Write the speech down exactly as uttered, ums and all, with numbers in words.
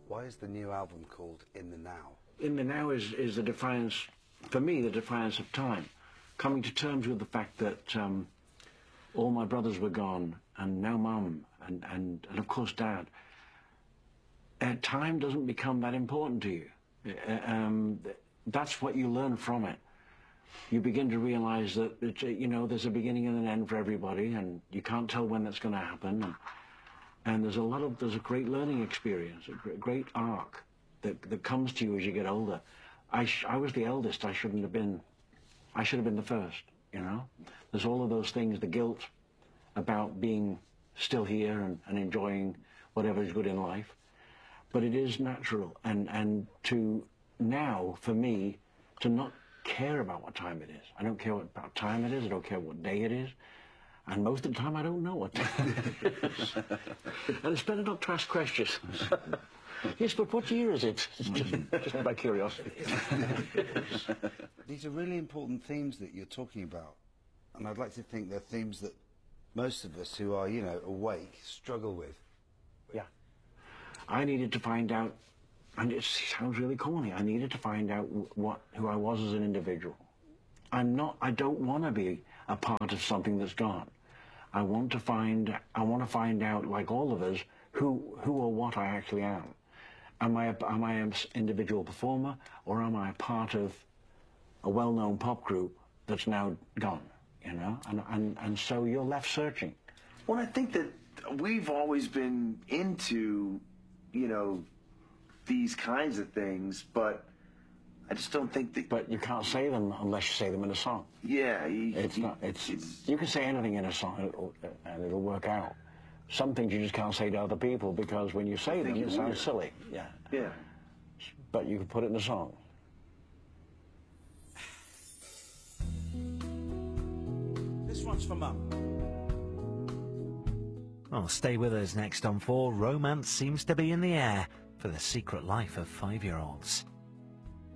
Why is the new album called In the Now? In the Now is, is the defiance, for me, the defiance of time. Coming to terms with the fact that um, all my brothers were gone, and now Mum, and, and, and of course Dad. Uh, time doesn't become that important to you. Uh, um, that's what you learn from it. You begin to realize that, it, you know, there's a beginning and an end for everybody, and you can't tell when that's going to happen. And, and there's a lot of, there's a great learning experience, a great arc that, that comes to you as you get older. I, sh I was the eldest. I shouldn't have been, I should have been the first, you know? There's all of those things, the guilt about being still here and, and enjoying whatever is good in life. But it is natural, and, and to now, for me, to not care about what time it is. I don't care what about time it is, I don't care what day it is, and most of the time I don't know what time it is. And it's better not to ask questions. Yes, but what year is it? Just, just by curiosity. These are really important themes that you're talking about, and I'd like to think they're themes that most of us who are, you know, awake struggle with. Yeah. I needed to find out, and it sounds really corny, I needed to find out what who I was as an individual. I'm not, I don't want to be a part of something that's gone. I want to find, I want to find out, like all of us, who, who or what I actually am. Am I, a, am I an individual performer, or am I a part of a well-known pop group that's now gone, you know? And, and, and so you're left searching. Well, I think that we've always been into, you know, these kinds of things, but I just don't think that... But you can't say them unless you say them in a song. Yeah. You, it's you, not, it's, it's... You can say anything in a song and it'll, and it'll work out. Some things you just can't say to other people because when you say them, it sounds silly. Yeah. Yeah. But you can put it in a song. This one's for Mum. Well, stay with us next on four. Romance seems to be in the air for The Secret Life of Five-Year-Olds.